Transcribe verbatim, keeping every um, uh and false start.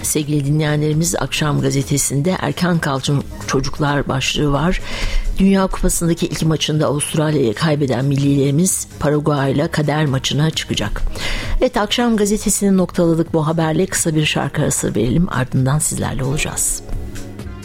Sevgili dinleyenlerimiz, Akşam Gazetesi'nde erken kalkın çocuklar başlığı var. Dünya Kupası'ndaki ilk maçında Avustralya'ya kaybeden millilerimiz Paraguay'la kader maçına çıkacak. Evet, Akşam Gazetesi'ni noktaladık bu haberle. Kısa bir şarkı arası verelim, ardından sizlerle olacağız.